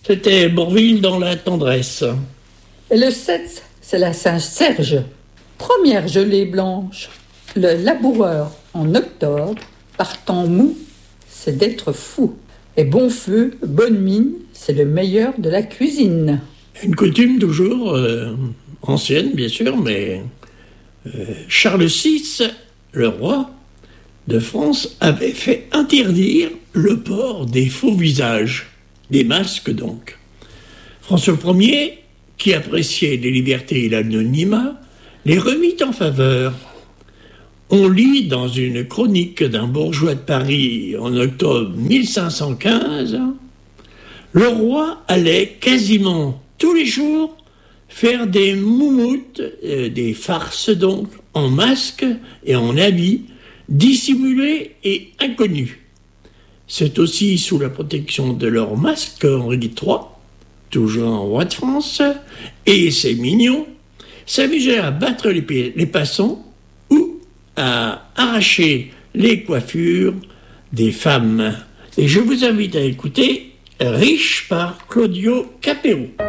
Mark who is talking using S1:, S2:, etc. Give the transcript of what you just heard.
S1: C'était Bourvil dans la tendresse.
S2: Et le 7, c'est la Saint-Serge. Première gelée blanche. Le laboureur en octobre, par temps mou, c'est d'être fou. Et bon feu, bonne mine, c'est le meilleur de la cuisine.
S1: Une coutume toujours ancienne, bien sûr, mais Charles VI, le roi de France, avait fait interdire le port des faux visages, des masques donc. François Ier, qui appréciait les libertés et l'anonymat, les remit en faveur. On lit dans une chronique d'un bourgeois de Paris en octobre 1515, le roi allait quasiment tous les jours faire des moumoutes, des farces donc, en masque et en habits, dissimulés et inconnus. C'est aussi sous la protection de leur masque qu'Henri III, toujours roi de France, et ses mignons, s'amusaient à battre les passants ou à arracher les coiffures des femmes. Et je vous invite à écouter Riche par Claudio Capéo.